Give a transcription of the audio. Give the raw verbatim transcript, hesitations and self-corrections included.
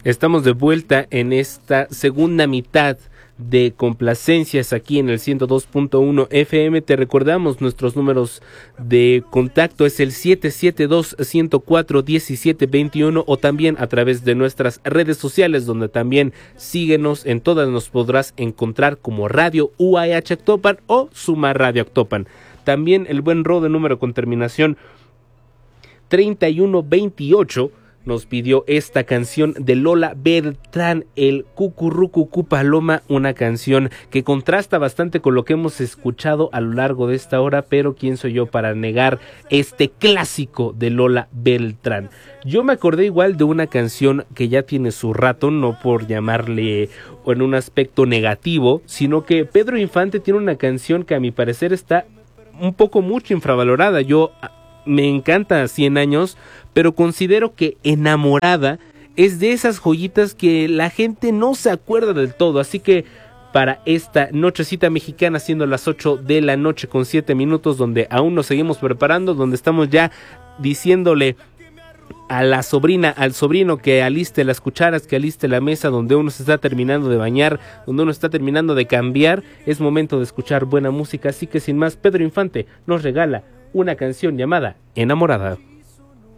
Estamos de vuelta en esta segunda mitad de complacencias aquí en el ciento dos punto uno F M. Te recordamos nuestros números de contacto, es el siete siete dos, uno cero cuatro, uno siete dos uno o también a través de nuestras redes sociales, donde también síguenos, en todas nos podrás encontrar como Radio U A H Actopan o Suma Radio Actopan. También el buen Ro de número con terminación treinta y uno veintiocho nos pidió esta canción de Lola Beltrán, el Cucurrucucú Paloma, una canción que contrasta bastante con lo que hemos escuchado a lo largo de esta hora, pero quién soy yo para negar este clásico de Lola Beltrán. Yo me acordé igual de una canción que ya tiene su rato, no por llamarle en un aspecto negativo, sino que Pedro Infante tiene una canción que a mi parecer está un poco mucho infravalorada. Yo me encanta cien años, pero considero que Enamorada es de esas joyitas que la gente no se acuerda del todo, así que para esta nochecita mexicana, siendo las ocho de la noche con siete minutos, donde aún nos seguimos preparando, donde estamos ya diciéndole a la sobrina, al sobrino que aliste las cucharas, que aliste la mesa, donde uno se está terminando de bañar, donde uno está terminando de cambiar, es momento de escuchar buena música, así que sin más, Pedro Infante nos regala una canción llamada Enamorada.